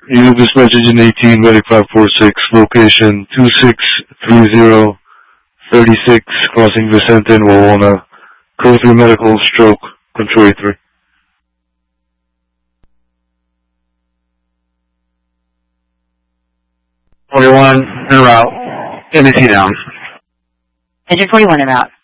You leave this message in 18, Medic 546, location 263036, crossing Vicente and Wawona, Code 3 Medical, stroke, Control 3. 41 en route. MEC down. Engine 41 en route.